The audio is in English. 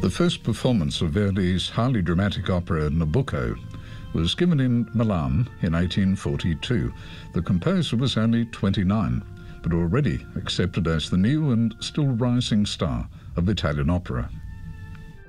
The first performance of Verdi's highly dramatic opera Nabucco was given in Milan in 1842. The composer was only 29, but already accepted as the new and still rising star of Italian opera.